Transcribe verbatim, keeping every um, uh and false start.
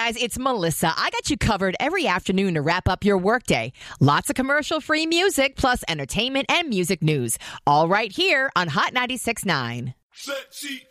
guys, it's Melissa. I got you covered every afternoon to wrap up your workday. Lots of commercial-free music, plus entertainment and music news. All right here on Hot ninety-six point nine. Sexy.